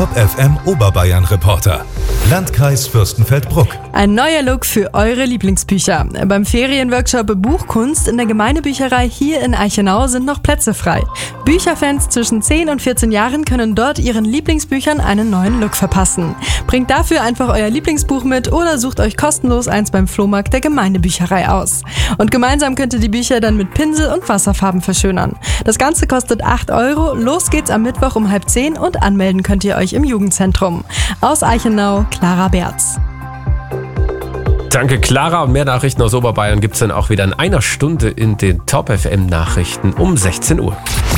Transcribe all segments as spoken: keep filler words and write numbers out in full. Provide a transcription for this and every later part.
Top F M Oberbayern Reporter. Landkreis Fürstenfeldbruck. Ein neuer Look für eure Lieblingsbücher. Beim Ferienworkshop Buchkunst in der Gemeindebücherei hier in Eichenau sind noch Plätze frei. Bücherfans zwischen zehn und vierzehn Jahren können dort ihren Lieblingsbüchern einen neuen Look verpassen. Bringt dafür einfach euer Lieblingsbuch mit oder sucht euch kostenlos eins beim Flohmarkt der Gemeindebücherei aus. Und gemeinsam könnt ihr die Bücher dann mit Pinsel und Wasserfarben verschönern. Das Ganze kostet acht Euro. Los geht's am Mittwoch um halb zehn und anmelden könnt ihr euch im Jugendzentrum. Aus Eichenau, Clara Berz. Danke, Clara. Und mehr Nachrichten aus Oberbayern gibt es dann auch wieder in einer Stunde in den Top F M Nachrichten um sechzehn Uhr.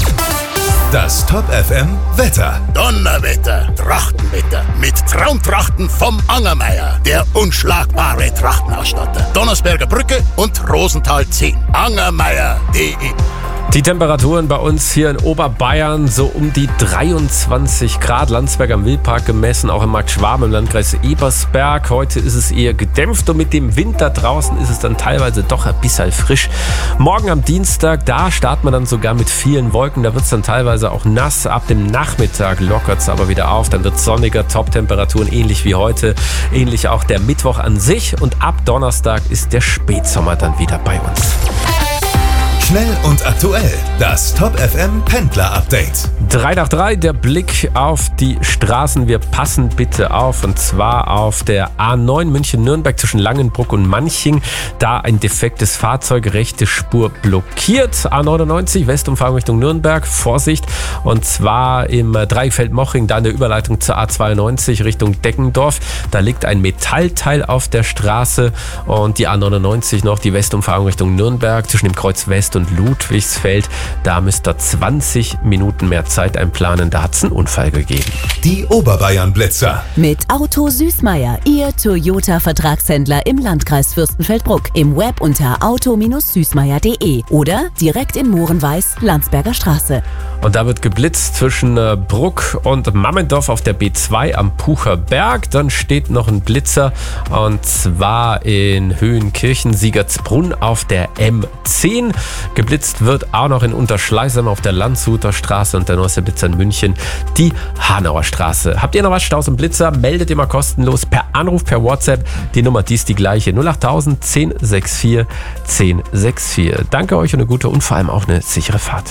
Das Top F M Wetter. Donnerwetter, Trachtenwetter mit Traumtrachten vom Angermeier, der unschlagbare Trachtenausstatter. Donnersberger Brücke und Rosenthal zehn. Angermeier punkt de. Die Temperaturen bei uns hier in Oberbayern so um die dreiundzwanzig Grad. Landsberg am Wildpark gemessen, auch im Markt Schwaben im Landkreis Ebersberg. Heute ist es eher gedämpft und mit dem Winter draußen ist es dann teilweise doch ein bisschen frisch. Morgen am Dienstag, da starten wir dann sogar mit vielen Wolken. Da wird es dann teilweise auch nass. Ab dem Nachmittag lockert es aber wieder auf. Dann wird es sonniger, Top-Temperaturen ähnlich wie heute. Ähnlich auch der Mittwoch an sich. Und ab Donnerstag ist der Spätsommer dann wieder bei uns. Schnell und aktuell, das Top F M Pendler Update. drei nach drei, der Blick auf die Straßen. Wir passen bitte auf, und zwar auf der A neun München-Nürnberg zwischen Langenbruck und Manching. Da ein defektes Fahrzeug, rechte Spur blockiert. A neunundneunzig, Westumfahrung Richtung Nürnberg, Vorsicht. Und zwar im Dreieckfeld-Mochring, da in der Überleitung zur A zweiundneunzig Richtung Deggendorf. Da liegt ein Metallteil auf der Straße. Und die A neunundneunzig noch, die Westumfahrung Richtung Nürnberg zwischen dem Kreuz West und Ludwigsfeld. Da müsst ihr zwanzig Minuten mehr Zeit einplanen. Da hat es einen Unfall gegeben. Die Oberbayern Blitzer. Mit Auto Süßmeier, Ihr Toyota-Vertragshändler im Landkreis Fürstenfeldbruck. Im Web unter auto Süßmeier punkt de oder direkt in Mohrenweiß, Landsberger Straße. Und da wird geblitzt zwischen Bruck und Mammendorf auf der B zwei am Pucher Berg. Dann steht noch ein Blitzer, und zwar in Höhenkirchen, Siegertsbrunn auf der M zehn. Geblitzt wird auch noch in Unterschleißheim auf der Landshuter Straße und der neueste Blitzer in München, die Hanauer Straße. Habt ihr noch was, Staus und Blitzer? Meldet ihr mal kostenlos per Anruf, per WhatsApp. Die Nummer, die ist die gleiche. null achttausend zehn vierundsechzig zehn vierundsechzig. Danke euch und eine gute und vor allem auch eine sichere Fahrt.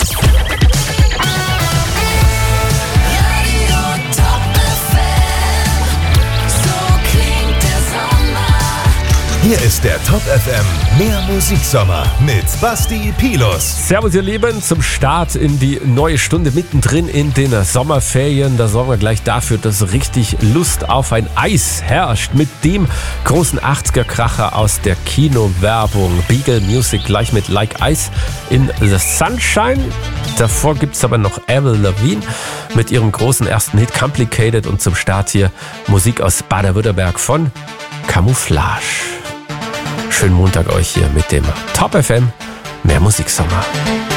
Hier ist der Top F M Mehr Musiksommer mit Basti Pilus. Servus ihr Lieben, zum Start in die neue Stunde mittendrin in den Sommerferien. Da sorgen wir gleich dafür, dass richtig Lust auf ein Eis herrscht. Mit dem großen achtziger-Kracher aus der Kinowerbung. Beagle Music gleich mit Like Ice in the Sunshine. Davor gibt es aber noch Avril Lavigne mit ihrem großen ersten Hit Complicated. Und zum Start hier Musik aus Baden-Württemberg von Camouflage. Schönen Montag euch hier mit dem Top F M Mehr Musiksommer.